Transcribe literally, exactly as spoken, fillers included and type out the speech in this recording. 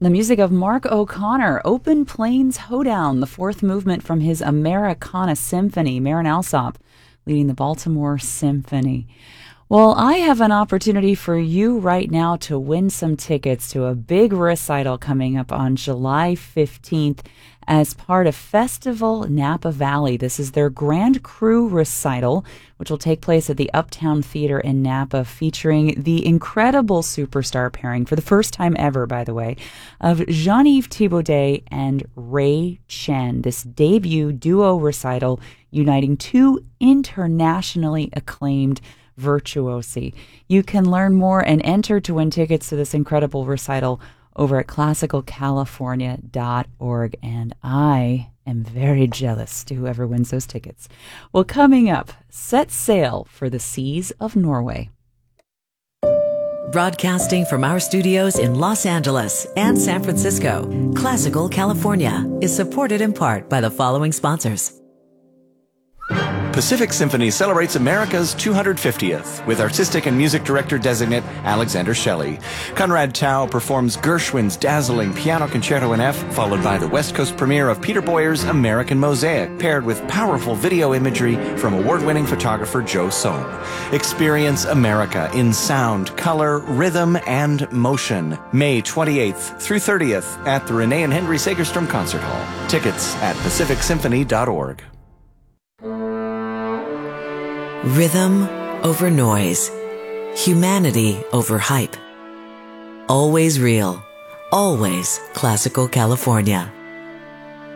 The music of Mark O'Connor, Open Plains Hoedown, the fourth movement from his Americana Symphony, Marin Alsop leading the Baltimore Symphony. Well, I have an opportunity for you right now to win some tickets to a big recital coming up on July fifteenth as part of Festival Napa Valley. This is their Grand Cru recital, which will take place at the Uptown Theater in Napa, featuring the incredible superstar pairing, for the first time ever, by the way, of Jean-Yves Thibaudet and Ray Chen. This debut duo recital uniting two internationally acclaimed virtuosi. You can learn more and enter to win tickets to this incredible recital over at classical california dot org, and I am very jealous to whoever wins those tickets. Well, coming up, set sail for the seas of Norway. Broadcasting from our studios in Los Angeles and San Francisco, Classical California is supported in part by the following sponsors. Pacific Symphony celebrates America's two hundred fiftieth with artistic and music director designate Alexander Shelley. Conrad Tao performs Gershwin's dazzling Piano Concerto in F, followed by the West Coast premiere of Peter Boyer's American Mosaic, paired with powerful video imagery from award-winning photographer Joe Sohn. Experience America in sound, color, rhythm, and motion. May twenty-eighth through thirtieth at the Renee and Henry Segerstrom Concert Hall. Tickets at pacific symphony dot org. Rhythm over noise. Humanity over hype. Always real. Always Classical California.